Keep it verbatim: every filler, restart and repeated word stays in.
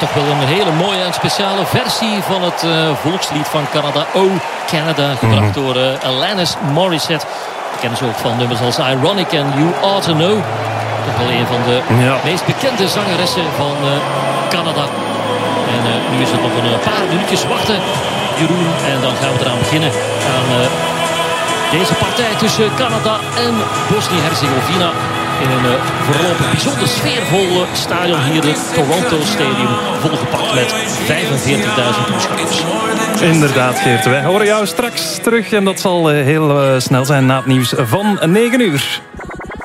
toch wel een hele mooie en speciale versie van het uh, volkslied van Canada. Oh, Canada, gebracht mm-hmm. door uh, Alanis Morissette. We kennen ze ook van nummers als Ironic en You Ought to Know. Toch wel een van de ja. meest bekende zangeressen van uh, Canada. En uh, nu is het nog een paar minuutjes wachten, Jeroen. En dan gaan we eraan beginnen aan uh, deze partij tussen Canada en Bosnië-Herzegovina. In een uh, voorlopig bijzonder sfeervol stadion hier, het Toronto Stadium. Volgepakt met vijfenveertigduizend toeschouwers. Inderdaad, Geert. Wij horen jou straks terug. En dat zal uh, heel uh, snel zijn na het nieuws van negen uur.